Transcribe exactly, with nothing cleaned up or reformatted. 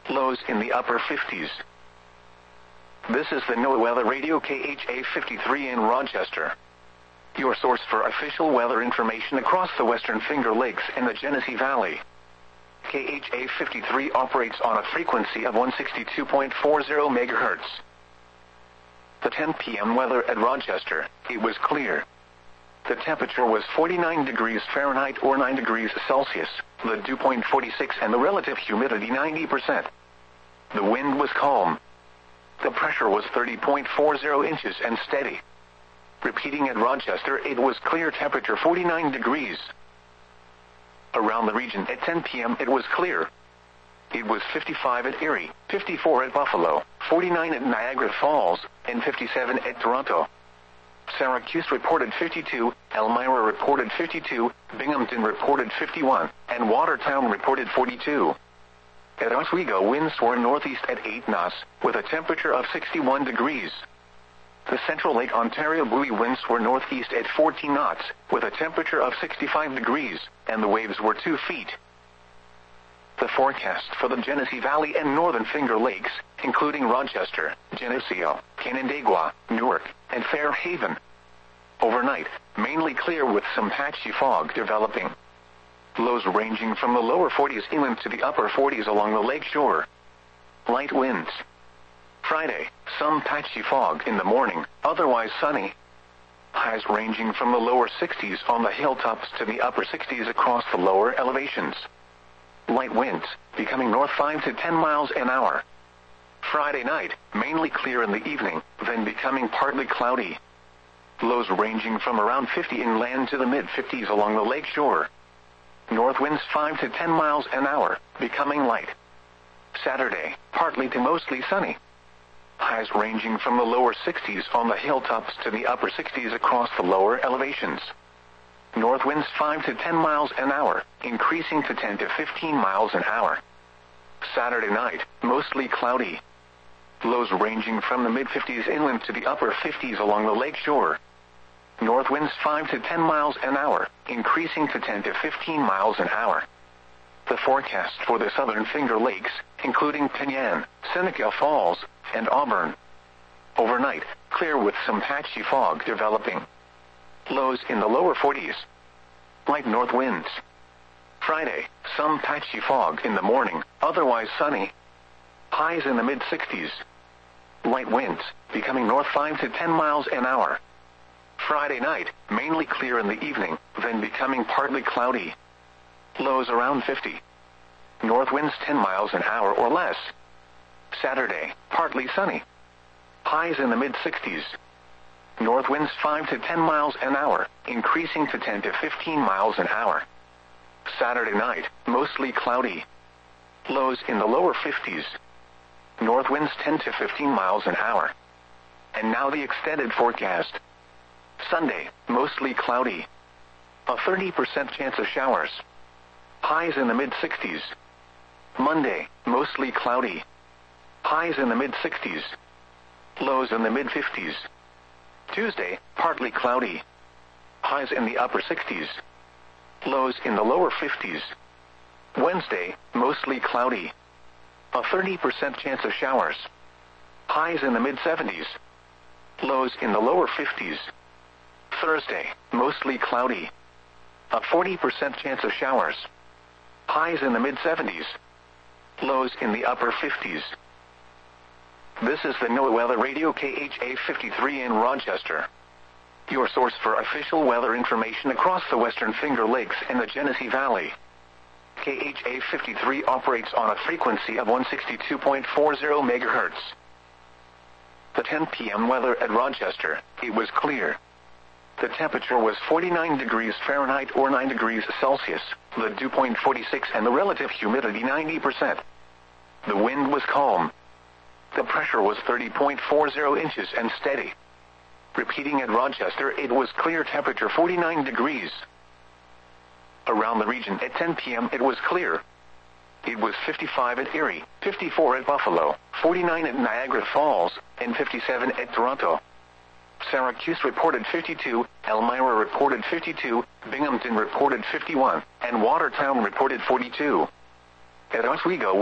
Lows in the upper fifties. This is the NOAA Weather Radio K H A fifty-three in Rochester, your source for official weather information across the Western Finger Lakes and the Genesee Valley. K H A fifty-three operates on a frequency of one sixty-two point four zero megahertz. The ten p m weather at Rochester, it was clear. The temperature was forty-nine degrees Fahrenheit or nine degrees Celsius, the dew point forty-six and the relative humidity ninety percent. The wind was calm. The pressure was thirty point four zero inches and steady. Repeating at Rochester, it was clear, temperature forty-nine degrees. Around the region at ten p m it was clear. It was fifty-five at Erie, fifty-four at Buffalo, forty-nine at Niagara Falls, and fifty-seven at Toronto. Syracuse reported fifty-two, Elmira reported fifty-two, Binghamton reported fifty-one, and Watertown reported forty-two. At Oswego, winds were northeast at eight knots, with a temperature of sixty-one degrees. The Central Lake Ontario buoy winds were northeast at fourteen knots, with a temperature of sixty-five degrees, and the waves were two feet. The forecast for the Genesee Valley and Northern Finger Lakes, including Rochester, Geneseo, Canandaigua, Newark, and Fairhaven. Overnight, mainly clear with some patchy fog developing. Lows ranging from the lower forties inland to the upper forties along the lake shore. Light winds. Friday, some patchy fog in the morning, otherwise sunny. Highs ranging from the lower sixties on the hilltops to the upper sixties across the lower elevations. Light winds, becoming north five to ten miles an hour. Friday night, mainly clear in the evening, then becoming partly cloudy. Lows ranging from around fifty inland to the mid fifties along the lake shore. North winds five to ten miles an hour, becoming light. Saturday, partly to mostly sunny. Highs ranging from the lower sixties on the hilltops to the upper sixties across the lower elevations. North winds five to ten miles an hour, increasing to ten to fifteen miles an hour. Saturday night, mostly cloudy. Lows ranging from the mid fifties inland to the upper fifties along the lake shore. North winds five to ten miles an hour, increasing to ten to fifteen miles an hour. The forecast for the Southern Finger Lakes, including Penyan, Seneca Falls, and Auburn. Overnight, clear with some patchy fog developing. Lows in the lower forties. Light north winds. Friday, some patchy fog in the morning, otherwise sunny. Highs in the mid sixties. Light winds, becoming north five to ten miles an hour. Friday night, mainly clear in the evening, then becoming partly cloudy. Lows around fifty. North winds ten miles an hour or less. Saturday, partly sunny. Highs in the mid sixties. North winds five to ten miles an hour, increasing to ten to fifteen miles an hour. Saturday night, mostly cloudy. Lows in the lower fifties. North winds ten to fifteen miles an hour. And now the extended forecast. Sunday, mostly cloudy. A thirty percent chance of showers. Highs in the mid sixties. Monday, mostly cloudy. Highs in the mid sixties. Lows in the mid fifties. Tuesday, partly cloudy. Highs in the upper sixties. Lows in the lower fifties. Wednesday, mostly cloudy. A thirty percent chance of showers. Highs in the mid seventies. Lows in the lower fifties. Thursday, mostly cloudy. A forty percent chance of showers. Highs in the mid seventies. Lows in the upper fifties. This is the NOAA Weather Radio K H A fifty-three in Rochester, your source for official weather information across the Western Finger Lakes and the Genesee Valley. K H A fifty-three operates on a frequency of one sixty-two point four zero megahertz. The ten p m weather at Rochester, it was clear. The temperature was forty-nine degrees Fahrenheit or nine degrees Celsius, the dew point forty-six and the relative humidity ninety percent. The wind was calm. The pressure was thirty point four zero inches and steady. Repeating at Rochester, it was clear, temperature forty-nine degrees. Around the region at ten p m it was clear. It was fifty-five at Erie, fifty-four at Buffalo, forty-nine at Niagara Falls, and fifty-seven at Toronto. Syracuse reported fifty-two, Elmira reported fifty-two, Binghamton reported fifty-one, and Watertown reported forty-two. At Oswego,